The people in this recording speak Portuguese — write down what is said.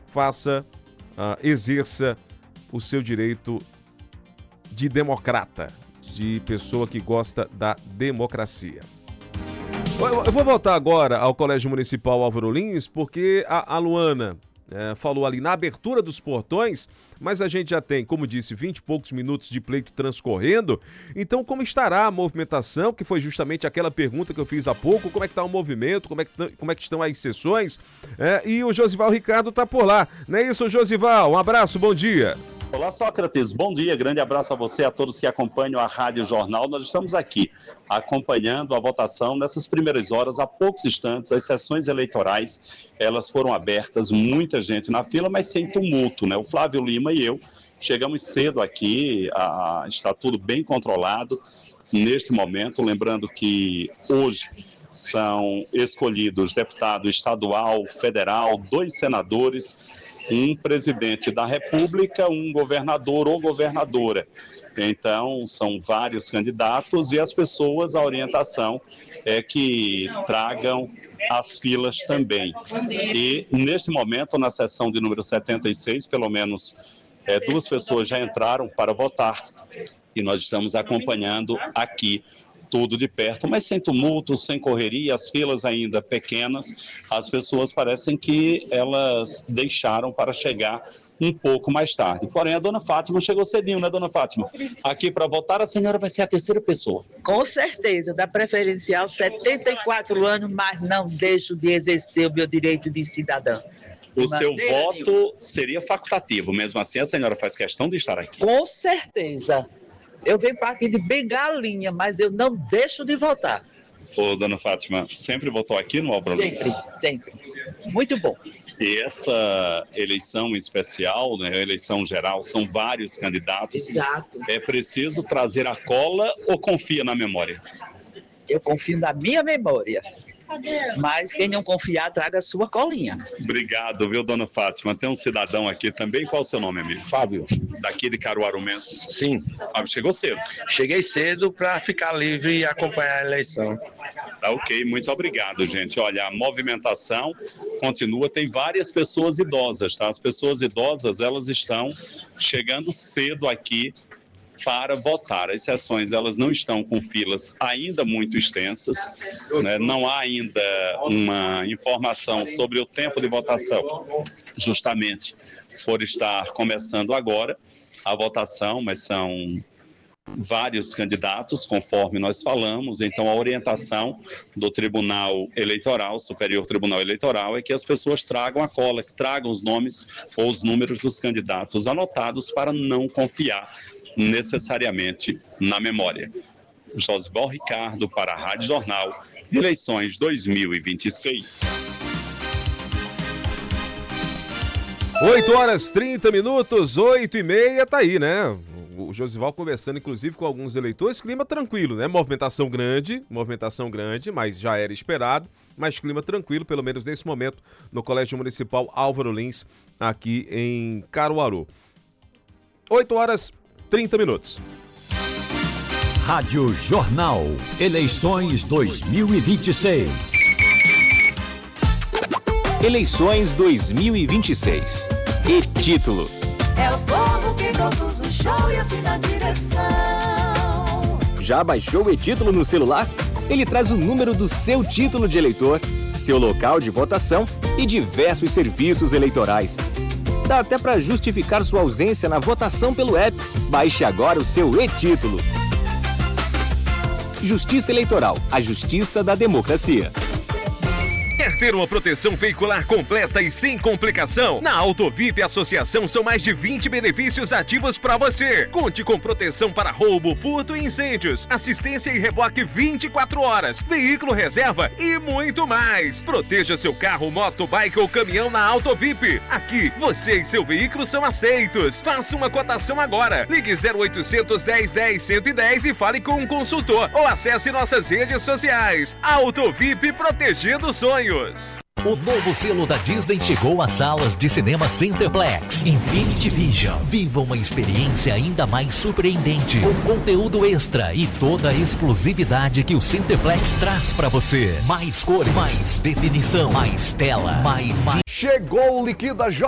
exerça o seu direito de democrata, de pessoa que gosta da democracia. Eu vou voltar agora ao Colégio Municipal Álvaro Lins, porque a Luana falou ali na abertura dos portões, mas a gente já tem, como disse, 20 e poucos minutos de pleito transcorrendo. Então, como estará a movimentação, que foi justamente aquela pergunta que eu fiz há pouco, como é que está o movimento, como é que estão as sessões? E o Josival Ricardo está por lá. Não é isso, Josival? Um abraço, bom dia. Olá, Sócrates, bom dia, grande abraço a você, a todos que acompanham a Rádio Jornal. Nós estamos aqui acompanhando a votação nessas primeiras horas, há poucos instantes. As sessões eleitorais, elas foram abertas, muita gente na fila, mas sem tumulto, né? O Flávio Lima e eu chegamos cedo aqui, está tudo bem controlado neste momento, lembrando que hoje são escolhidos deputado estadual, federal, 2 senadores, um presidente da República, um governador ou governadora. Então, são vários candidatos e as pessoas, a orientação é que tragam as filas também. E, neste momento, na sessão de número 76, pelo menos 2 pessoas já entraram para votar e nós estamos acompanhando aqui tudo de perto, mas sem tumulto, sem correria, as filas ainda pequenas, as pessoas parecem que elas deixaram para chegar um pouco mais tarde. Porém, a dona Fátima chegou cedinho, né, dona Fátima? Aqui para votar, a senhora vai ser a 3ª pessoa. Com certeza, da preferencial, 74 anos, mas não deixo de exercer o meu direito de cidadã. O seu voto seria facultativo, mesmo assim a senhora faz questão de estar aqui? Com certeza. Eu venho para aqui de bengalinha, mas eu não deixo de votar. Ô, dona Fátima, sempre votou aqui no Álvaro Lins? Sempre. Muito bom. E essa eleição especial, né, a eleição geral, são vários candidatos. Exato. É preciso trazer a cola ou confia na memória? Eu confio na minha memória. Mas quem não confiar, traga a sua colinha. Obrigado, viu, dona Fátima? Tem um cidadão aqui também. Qual é o seu nome, amigo? Fábio. Daqui de Caruaru mesmo? Sim. Fábio, chegou cedo. Cheguei cedo para ficar livre e acompanhar a eleição. Tá ok, muito obrigado, gente. Olha, a movimentação continua, tem várias pessoas idosas, tá? As pessoas idosas, elas estão chegando cedo aqui para votar. As sessões, elas não estão com filas ainda muito extensas, né? Não há ainda uma informação sobre o tempo de votação, justamente por estar começando agora a votação, mas são vários candidatos, conforme nós falamos. Então, a orientação do Tribunal Eleitoral, Superior Tribunal Eleitoral, é que as pessoas tragam a cola, que tragam os nomes ou os números dos candidatos anotados para não confiar necessariamente na memória. Josival Ricardo para a Rádio Jornal, eleições 2026. 8h30, 8h30, tá aí, né? O Josival conversando, inclusive, com alguns eleitores, clima tranquilo, né? Movimentação grande, mas já era esperado, mas clima tranquilo, pelo menos nesse momento, no Colégio Municipal Álvaro Lins, aqui em Caruaru. 8h30. Rádio Jornal, eleições 2026. Eleições 2026. E título: é o povo que produz o show e assina a direção. Já baixou o e-título no celular? Ele traz o número do seu título de eleitor, seu local de votação e diversos serviços eleitorais. Dá até para justificar sua ausência na votação pelo app. Baixe agora o seu e-título. Justiça Eleitoral, a justiça da democracia. Quer ter uma proteção veicular completa e sem complicação? Na Autovip Associação são mais de 20 benefícios ativos para você. Conte com proteção para roubo, furto e incêndios, assistência e reboque 24 horas, veículo reserva e muito mais. Proteja seu carro, moto, bike ou caminhão na Autovip. Aqui, você e seu veículo são aceitos. Faça uma cotação agora. Ligue 0800 10 10 110 e fale com um consultor ou acesse nossas redes sociais. Autovip, protegendo sonhos. O novo selo da Disney chegou às salas de cinema Centerplex. Infinity Vision. Viva uma experiência ainda mais surpreendente, com conteúdo extra e toda a exclusividade que o Centerplex traz pra você. Mais cores, mais definição, mais tela, mais... Chegou o Liquida